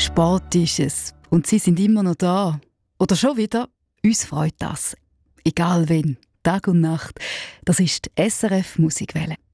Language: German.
Sport ist es und sie sind immer noch da. Oder schon wieder, uns freut das. Egal wen, Tag und Nacht, das ist die SRF Musikwelle.